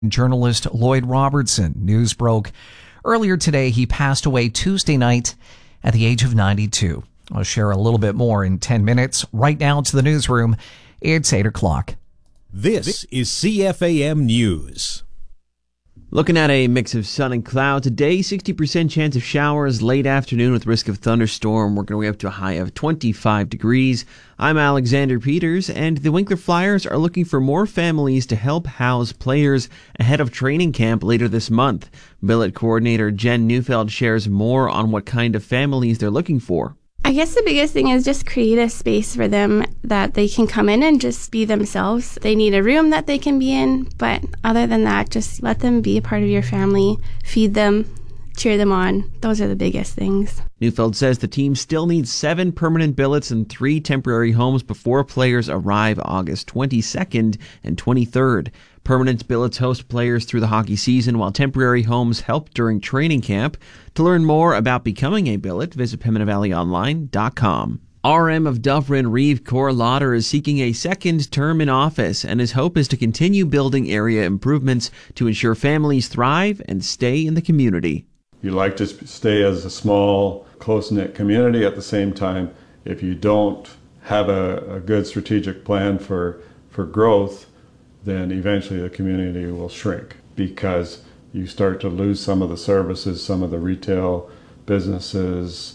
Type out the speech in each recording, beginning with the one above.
Journalist Lloyd Robertson. News broke earlier today. He passed away Tuesday night at the age of 92. I'll share a little bit more in 10 minutes. Right now to the newsroom. It's 8 o'clock. This is CFAM News. Looking at a mix of sun and cloud today, 60% chance of showers late afternoon with risk of thunderstorm, working our way up to a high of 25 degrees. I'm Alexander Peters, and the Winkler Flyers are looking for more families to help house players ahead of training camp later this month. Billet coordinator Jen Neufeld shares more on what kind of families they're looking for. I guess the biggest thing is just create a space for them that they can come in and just be themselves. They need a room that they can be in, but other than that, just let them be a part of your family, feed them, cheer them on. Those are the biggest things. Neufeld says the team still needs 7 permanent billets and 3 temporary homes before players arrive August 22nd and 23rd. Permanent billets host players through the hockey season, while temporary homes help during training camp. To learn more about becoming a billet, visit PembinaValleyOnline.com. RM of Dufferin, Reeve Cor Lauder, is seeking a second term in office, and his hope is to continue building area improvements to ensure families thrive and stay in the community. You like to stay as a small, close-knit community. At the same time, if you don't have a good strategic plan for growth, then eventually the community will shrink because you start to lose some of the services, some of the retail businesses,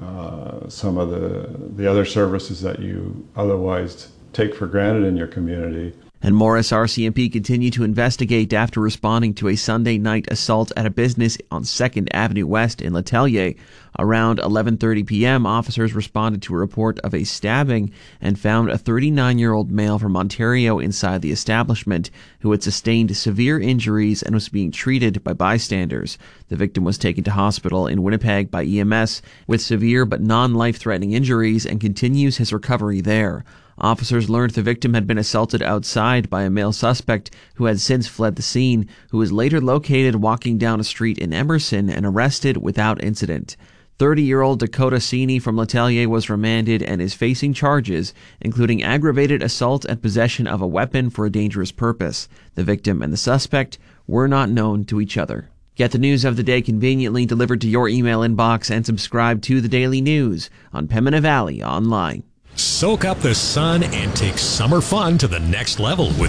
some of the other services that you otherwise take for granted in your community. And Morris RCMP continue to investigate after responding to a Sunday night assault at a business on 2nd Avenue West in Letellier. Around 11:30 p.m., officers responded to a report of a stabbing and found a 39-year-old male from Ontario inside the establishment who had sustained severe injuries and was being treated by bystanders. The victim was taken to hospital in Winnipeg by EMS with severe but non-life-threatening injuries and continues his recovery there. Officers learned the victim had been assaulted outside by a male suspect who had since fled the scene, who was later located walking down a street in Emerson and arrested without incident. 30-year-old Dakota Sini from Letellier was remanded and is facing charges, including aggravated assault and possession of a weapon for a dangerous purpose. The victim and the suspect were not known to each other. Get the news of the day conveniently delivered to your email inbox and subscribe to the Daily News on Pembina Valley Online. Soak up the sun and take summer fun to the next level with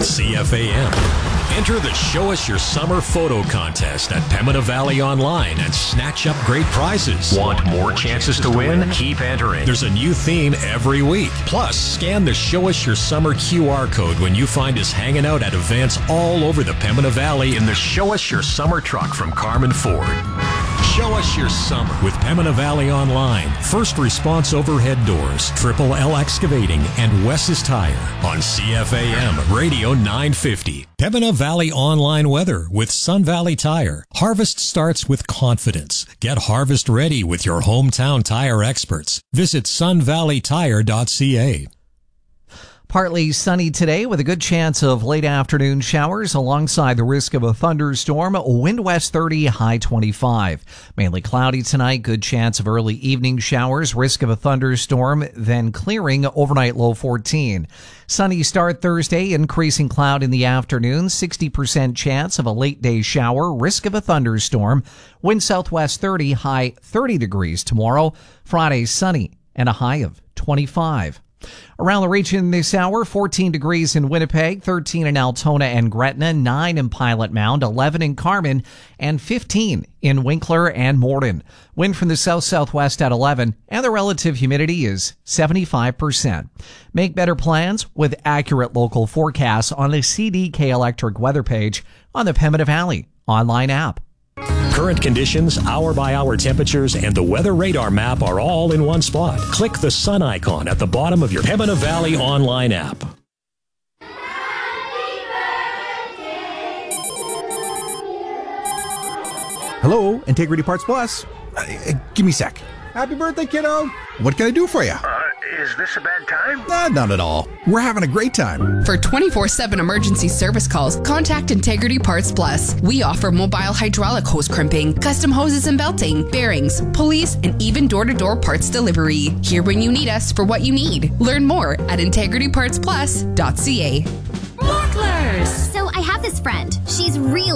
CFAM. Enter the Show Us Your Summer photo contest at Pembina Valley Online and snatch up great prizes. Want more chances to win? Keep entering. There's a new theme every week. Plus, scan the Show Us Your Summer QR code when you find us hanging out at events all over the Pembina Valley in the Show Us Your Summer truck from Carmen Ford. Show us your summer with Pembina Valley Online, First Response Overhead Doors, Triple L Excavating, and Wes's Tire on CFAM Radio 950. Pembina Valley Online weather with Sun Valley Tire. Harvest starts with confidence. Get harvest ready with your hometown tire experts. Visit sunvalleytire.ca. Partly sunny today with a good chance of late afternoon showers alongside the risk of a thunderstorm. Wind west 30, high 25. Mainly cloudy tonight, good chance of early evening showers, risk of a thunderstorm, then clearing, overnight low 14. Sunny start Thursday, increasing cloud in the afternoon, 60% chance of a late day shower, risk of a thunderstorm. Wind southwest 30, high 30 degrees tomorrow. Friday sunny and a high of 25. Around the region this hour, 14 degrees in Winnipeg, 13 in Altona and Gretna, 9 in Pilot Mound, 11 in Carmen, and 15 in Winkler and Morden. Wind from the south-southwest at 11, and the relative humidity is 75%. Make better plans with accurate local forecasts on the CDK Electric weather page on the Pembina Valley online app. Current conditions, hour-by-hour temperatures, and the weather radar map are all in one spot. Click the sun icon at the bottom of your Pembina Valley Online app. Hello, Integrity Parts Plus. Give me a sec. Happy birthday, kiddo. What can I do for you? Is this a bad time? Not at all. We're having a great time. For 24/7 emergency service calls, contact Integrity Parts Plus. We offer mobile hydraulic hose crimping, custom hoses and belting, bearings, pulleys, and even door-to-door parts delivery. Here when you need us for what you need. Learn more at integritypartsplus.ca. Bucklers! So I have this friend. She's really